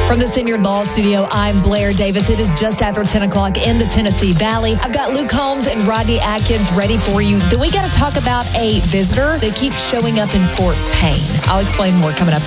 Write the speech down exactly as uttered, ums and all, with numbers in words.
From the Senior Law Studio, I'm Blair Davis. It is just after ten o'clock in the Tennessee Valley. I've got Luke Holmes and Rodney Atkins ready for you. Then we got to talk about a visitor that keeps showing up in Fort Payne. I'll explain more coming up next.